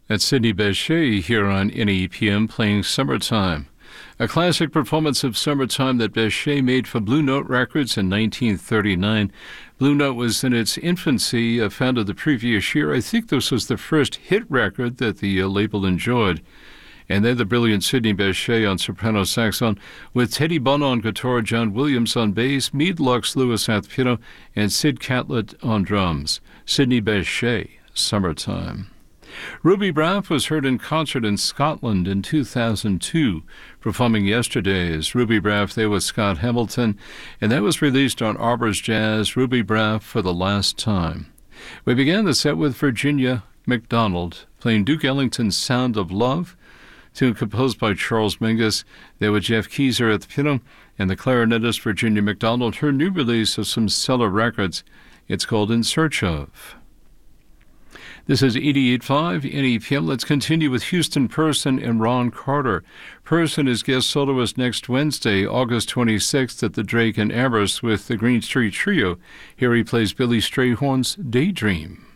That's Sidney Bechet here on NEPM playing Summertime, a classic performance of Summertime that Bechet made for Blue Note Records in 1939. Blue Note was in its infancy, founded the previous year. I think this was the first hit record that the label enjoyed. And then the brilliant Sidney Bechet on soprano saxophone, with Teddy Bono on guitar, John Williams on bass, Meade Lux Lewis at piano, and Sid Catlett on drums. Sidney Bechet, Summertime. Ruby Braff was heard in concert in Scotland in 2002, performing Yesterdays. Ruby Braff there with Scott Hamilton, and that was released on Arbor's Jazz, Ruby Braff for the Last Time. We began the set with Virginia McDonald, playing Duke Ellington's Sound of Love, tune composed by Charles Mingus. There with Jeff Keyser at the piano, and the clarinetist Virginia McDonald, her new release of some stellar records. It's called In Search Of. This is 88.5 NEPM. Let's continue with Houston Person and Ron Carter. Person is guest soloist next Wednesday, August 26th at the Drake in Amherst with the Green Street Trio. Here he plays Billy Strayhorn's Daydream.